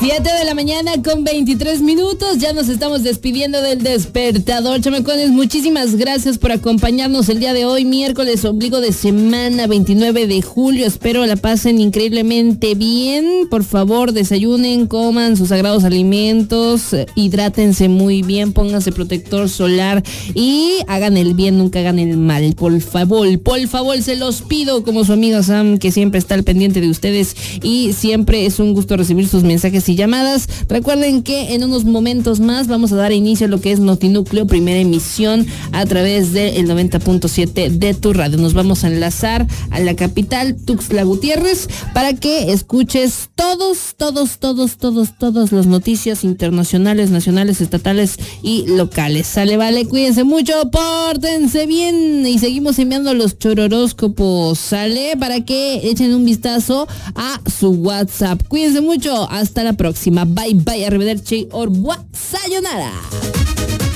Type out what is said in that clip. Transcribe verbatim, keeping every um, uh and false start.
siete de la mañana con veintitrés minutos. Ya nos estamos despidiendo del despertador, chamacones. Muchísimas gracias por acompañarnos el día de hoy, miércoles, ombligo de semana, veintinueve de julio. Espero la pasen increíblemente bien. Por favor, desayunen, coman sus sagrados alimentos, hidrátense muy bien, pónganse protector solar y hagan el bien, nunca hagan el mal. Por favor, por favor, se los pido, como su amiga Sam, que siempre está al pendiente de ustedes y siempre es un gusto recibir sus mensajes y llamadas. Recuerden que en unos momentos más vamos a dar inicio a lo que es Notinúcleo, primera emisión a través del noventa punto siete de tu radio. Nos vamos a enlazar a la capital, Tuxtla Gutiérrez, para que escuches todos, todos, todos, todos, todas las noticias internacionales, nacionales, estatales y locales. Sale, vale, cuídense mucho, pórtense bien y seguimos enviando los chororóscopos, sale, para que echen un vistazo a su WhatsApp. Cuídense mucho, hasta la próxima. Bye, bye, arrivederci, au revoir, sayonara.